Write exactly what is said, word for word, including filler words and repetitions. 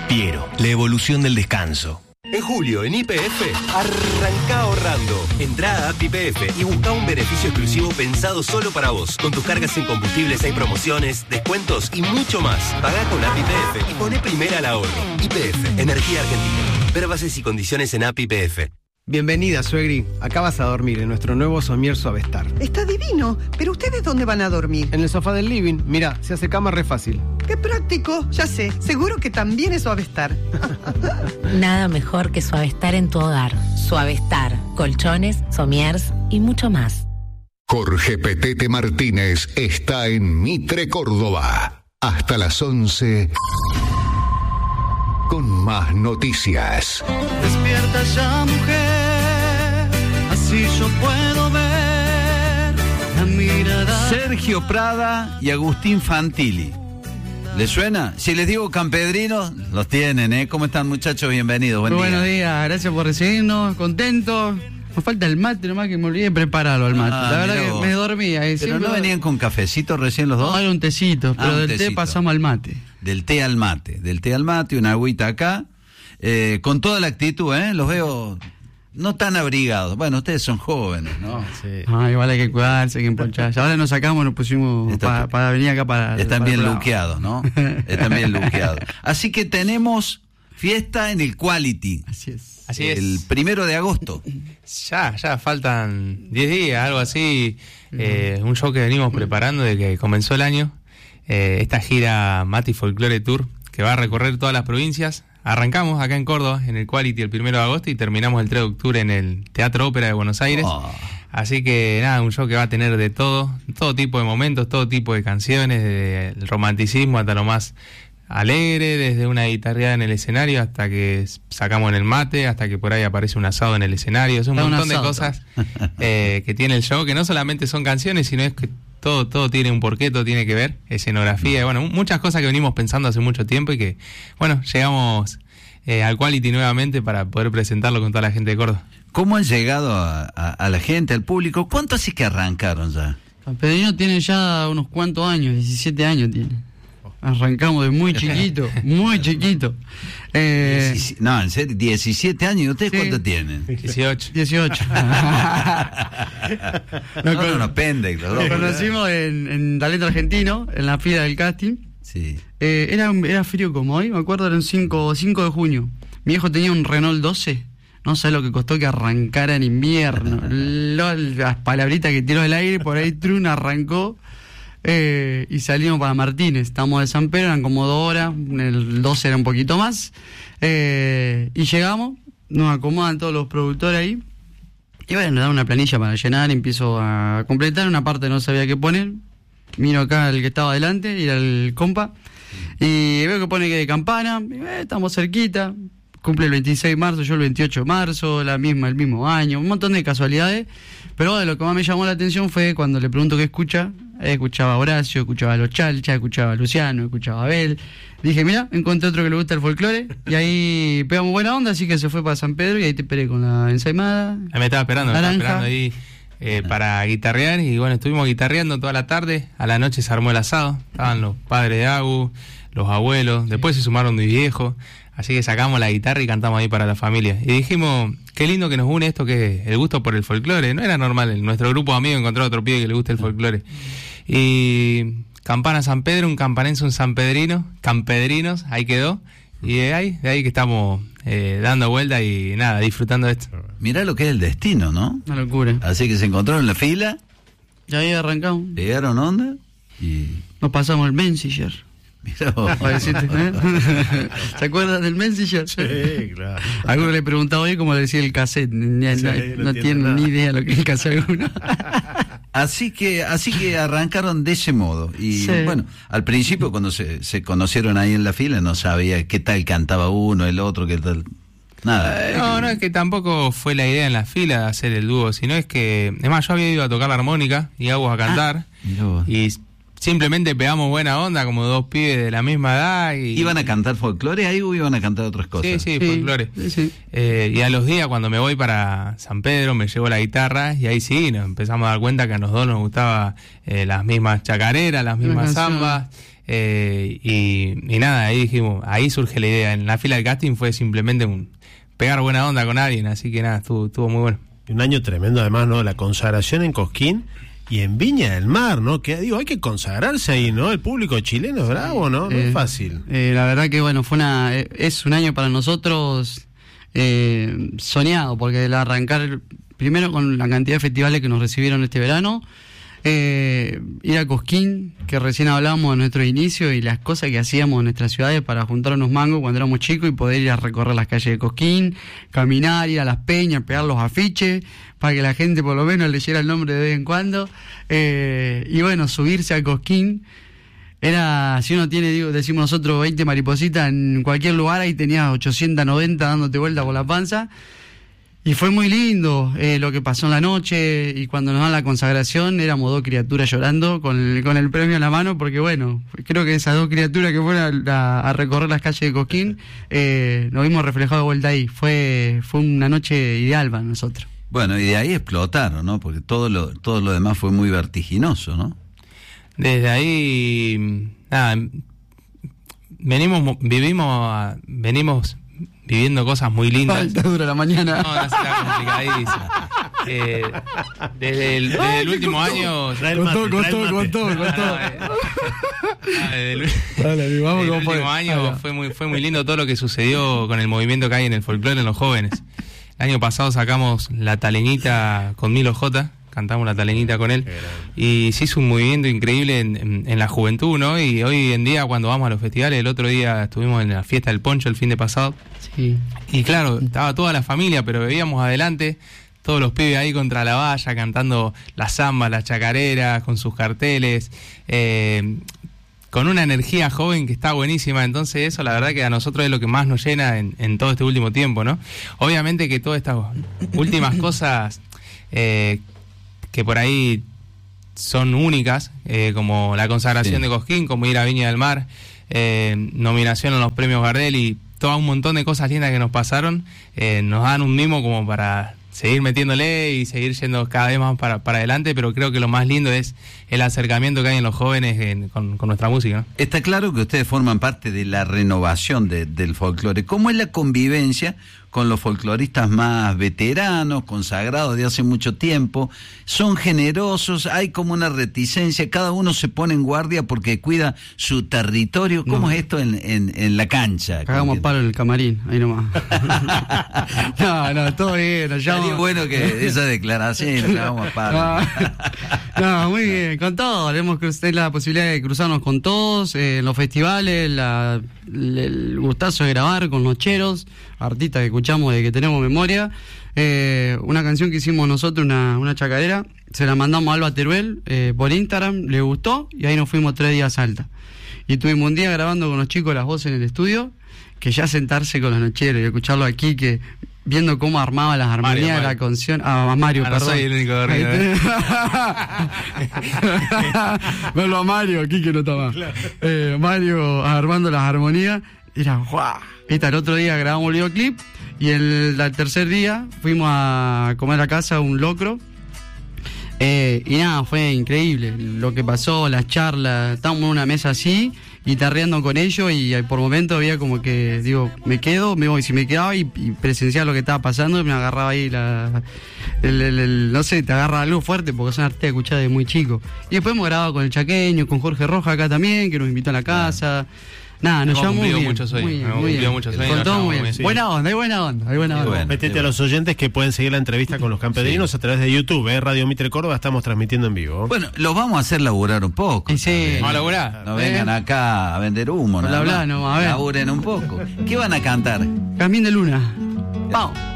Piero, la evolución del descanso. En julio, en Y P F, arranca ahorrando. Entrá a App Y P F y busca un beneficio exclusivo pensado solo para vos. Con tus cargas en combustibles hay promociones, descuentos y mucho más. Pagá con App Y P F y poné primera al ahorro. Y P F, Energía Argentina. Ver bases y condiciones en App Y P F. Bienvenida, suegri. Acá vas a dormir en nuestro nuevo somier Suavestar. Está divino, pero ¿ustedes dónde van a dormir? En el sofá del living. Mira, se hace cama re fácil. ¡Qué práctico! Ya sé, seguro que también es Suavestar. Nada mejor que Suavestar en tu hogar. Suavestar, colchones, somiers y mucho más. Jorge Petete Martínez está en Mitre, Córdoba. Hasta las once. Con más noticias. Despierta ya, mujer, así yo puedo ver la mirada. Sergio Prada y Agustín Fantilli. ¿Les suena? Si les digo campedrinos, los tienen, ¿eh? ¿Cómo están, muchachos? Bienvenidos. Buen Muy día. buenos días, gracias por recibirnos, contentos. Nos falta el mate nomás, que me olvidé de prepararlo al mate. Ah, la verdad mirá que vos. me dormía. Pero siempre... no venían con cafecito recién los dos. No, era un tecito, pero Ah, un del té tecito. pasamos al mate. Del té al mate, del té al mate, una agüita acá, eh, con toda la actitud, ¿eh? Los veo no tan abrigados. Bueno, ustedes son jóvenes, ¿no? Sí. Ah, igual hay que cuidarse, hay que emponcharse. Ahora nos sacamos, nos pusimos Está- para, para venir acá para... Están para bien el programa. luqueados, ¿no? Están bien luqueados. Así que tenemos fiesta en el Quality. Así es. Así es. El primero de agosto. Ya, ya faltan diez días, algo así. Eh, un show que venimos preparando desde que comenzó el año. Eh, esta gira Mati Folklore Tour, que va a recorrer todas las provincias. Arrancamos acá en Córdoba, en el Quality, el primero de agosto, y terminamos el tres de octubre en el Teatro Ópera de Buenos Aires. Oh. Así que nada, un show que va a tener de todo, todo tipo de momentos, todo tipo de canciones, desde el romanticismo hasta lo más alegre, desde una guitarreada en el escenario hasta que sacamos en el mate, hasta que por ahí aparece un asado en el escenario. Es un Está un montón de asado, cosas eh, que tiene el show, que no solamente son canciones, sino es que todo todo tiene un porqué, todo tiene que ver, escenografía, y bueno, muchas cosas que venimos pensando hace mucho tiempo y que, bueno, llegamos eh, al Quality nuevamente para poder presentarlo con toda la gente de Córdoba. ¿Cómo han llegado a, a- a la gente, al público? ¿Cuánto así que arrancaron ya? Campedrino tiene ya unos cuantos años, diecisiete años tiene. Arrancamos de muy chiquito, muy chiquito. Eh, Diecisie- no, en serio, diecisiete años. ¿Y ustedes Sí. cuánto tienen? dieciocho. dieciocho. No, no, no, pendex, los dos. Nos conocimos en, en Talento Argentino, en la fila del casting. Sí. Eh, era, era frío como hoy, me acuerdo, era un cinco de junio. Mi viejo tenía un Renault doce. No sé lo que costó que arrancara en invierno. Lo- las palabritas que tiró del aire, por ahí Trun arrancó. Eh, y salimos para Martínez. Estamos de San Pedro, eran como dos horas. El doce era un poquito más. Eh, y llegamos, nos acomodan todos los productores ahí. Y bueno, nos dan una planilla para llenar. Empiezo a completar. Una parte no sabía qué poner. Miro acá el que estaba adelante y era el compa. Y veo que pone que de Campana. Y, eh, estamos cerquita. Cumple el veintiséis de marzo, yo el veintiocho de marzo, la misma, el mismo año, un montón de casualidades. Pero bueno, lo que más me llamó la atención fue cuando le pregunto qué escucha. Eh, escuchaba a Horacio, escuchaba a Los Chalcha, escuchaba a Luciano, escuchaba a Abel. Dije, mira, encontré otro que le gusta el folclore. Y ahí pegamos buena onda, así que se fue para San Pedro y ahí te esperé con la ensaimada. Ahí me estaba esperando, me estaba Naranja. esperando ahí eh, para guitarrear. Y bueno, estuvimos guitarreando toda la tarde. A la noche se armó el asado. Estaban los padres de Agu, los abuelos. Después se sumaron mis viejos. Así que sacamos la guitarra y cantamos ahí para la familia. Y dijimos, qué lindo que nos une esto, que es el gusto por el folclore. No era normal en nuestro grupo de amigos encontrar otro pibe que le guste el folclore. Y Campana San Pedro, un campanense, un sanpedrino, campedrinos, ahí quedó. Y de ahí, de ahí que estamos eh, dando vuelta y nada, disfrutando de esto. Mirá lo que es el destino, ¿no? Una locura. Así que se encontraron en la fila, Y ahí arrancamos. llegaron onda y... Nos pasamos el Messenger. Mirá vos. Para decirte, ¿eh? ¿Se acuerdan del Messenger? Sí, claro. Alguno le preguntaba hoy cómo le decía el cassette. Ni- Sí, no, no no entiendo tienen nada. ni idea lo que es el cassette alguno. Así que, así que arrancaron de ese modo. Y Sí. bueno, al principio cuando se, se conocieron ahí en la fila no sabía qué tal cantaba uno, el otro, qué tal. Nada. No, no, es que tampoco fue la idea en la fila de hacer el dúo, sino es que, es más, yo había ido a tocar la armónica y Agus a cantar, Mirá vos. y simplemente pegamos buena onda como dos pibes de la misma edad. Y, ¿Iban a cantar folclore ahí o iban a cantar otras cosas? Sí, sí, folclore. Sí, sí. Eh, y a los días, cuando me voy para San Pedro, me llevo la guitarra y ahí sí, nos empezamos a dar cuenta que a los dos nos gustaba eh, las mismas chacareras, las mismas Las canciones. zambas. Eh, y, y nada, ahí dijimos, ahí surge la idea. En la fila del casting fue simplemente un pegar buena onda con alguien, así que nada, estuvo, estuvo muy bueno. Un año tremendo además, ¿no? La consagración en Cosquín y en Viña del Mar, ¿no? Que digo, hay que consagrarse ahí, ¿no? El público chileno es bravo, ¿no? No eh, es fácil. Eh, la verdad que bueno, fue una eh, es un año para nosotros eh, soñado, porque el arrancar primero con la cantidad de festivales que nos recibieron este verano, eh, ir a Cosquín, que recién hablábamos de nuestro inicio y las cosas que hacíamos en nuestras ciudades para juntar unos mangos cuando éramos chicos y poder ir a recorrer las calles de Cosquín, caminar, ir a las peñas, pegar los afiches para que la gente por lo menos leyera el nombre de vez en cuando, eh, y bueno, subirse a Cosquín. Era, si uno tiene, digo, decimos nosotros, veinte maripositas en cualquier lugar, ahí tenías ochocientos noventa dándote vuelta por la panza. Y fue muy lindo eh, lo que pasó en la noche, y cuando nos dan la consagración éramos dos criaturas llorando con el, con el premio en la mano, porque bueno, creo que esas dos criaturas que fueron a, a recorrer las calles de Cosquín, eh, nos vimos reflejados de vuelta ahí. Fue, fue una noche ideal para nosotros. Bueno, y de ahí explotaron, ¿no? Porque todo lo, todo lo demás fue muy vertiginoso, ¿no? Desde ahí, nada, venimos, vivimos, venimos viviendo cosas muy lindas. Falta dura la mañana. No, no será complicadísimo. Eh, desde el, desde el último año. Costó, costó, costó, costó. Desde el, Dale, vamos, desde el último año fue muy, fue muy lindo todo lo que sucedió con el movimiento que hay en el folclore en los jóvenes. El año pasado sacamos La Taleñita con Milo J, cantamos La Taleñita con él, y se hizo un movimiento increíble en, en, en la juventud, ¿no? Y hoy en día cuando vamos a los festivales, el otro día estuvimos en la fiesta del Poncho el fin de pasado, sí. Y claro, estaba toda la familia, pero veíamos adelante todos los pibes ahí contra la valla, cantando las zambas, las chacareras, con sus carteles, eh, con una energía joven que está buenísima. Entonces eso la verdad que a nosotros es lo que más nos llena en, en todo este último tiempo, ¿no? Obviamente que todas estas últimas cosas eh, que por ahí son únicas, eh, como la consagración sí. de Cosquín, como ir a Viña del Mar, eh, nominación en los premios Gardel y todo un montón de cosas lindas que nos pasaron, eh, nos dan un mimo como para seguir metiéndole y seguir yendo cada vez más para, para adelante, pero creo que lo más lindo es el acercamiento que hay en los jóvenes en, con, con nuestra música, ¿no? Está claro que ustedes forman parte de la renovación de, del folclore. ¿Cómo es la convivencia con los folcloristas más veteranos, consagrados de hace mucho tiempo? ¿Son generosos? ¿Hay como una reticencia? ¿Cada uno se pone en guardia porque cuida su territorio? ¿Cómo no. es esto en, en, en la cancha? Cagamos palo en el camarín, ahí nomás. no, no, todo bien. Llamo... Estaría bueno que esa declaración, cagamos palo. No, no, muy bien, con todos. Tenemos la posibilidad de cruzarnos con todos, eh, en los festivales, la, el gustazo de grabar con los cheros, artistas que escuchamos de que tenemos memoria. Eh, una canción que hicimos nosotros, una, una chacarera, se la mandamos a Alba Teruel eh, por Instagram, le gustó y ahí nos fuimos tres días a Salta. Y tuvimos un día grabando con los chicos las voces en el estudio, que ya sentarse con los nocheros y escucharlo aquí, que viendo cómo armaba las armonías Mario, de la canción. Ah, a Mario, ah, perdón. No soy el único de arriba, ¿eh? Verlo a Mario aquí, que no está más. Claro. Eh, Mario armando las armonías, era ¡guau! Viste, el otro día grabamos el videoclip y el, el tercer día fuimos a comer a casa un locro. Eh, y nada, fue increíble lo que pasó, las charlas. Estábamos en una mesa así, guitarreando con ellos, y por momentos había como que, digo, me quedo, me voy, si me quedaba y, y presenciaba lo que estaba pasando, me agarraba ahí la, el, el, el, no sé, te agarra algo fuerte porque son artistas escuchados desde muy chico. Y después hemos grabado con el Chaqueño, con Jorge Roja acá también, que nos invitó a la casa. Nada, nos llevamos muy bien. Muchos sueños, muy bien, muy bien. Muchos sueños, con todo muy bien. Sí. Buena onda, hay buena onda, hay buena onda. Bueno, Metete a los oyentes que pueden seguir la entrevista con los campesinos sí. a través de YouTube, ¿eh? Radio Mitre Córdoba, estamos transmitiendo en vivo. Bueno, los vamos a hacer laburar un poco. Sí, vamos a laburar. No ¿Eh? vengan acá a vender humo, no, nada hablar, no, a ver. Laburen un poco. ¿Qué van a cantar? Camín de Luna. Vamos.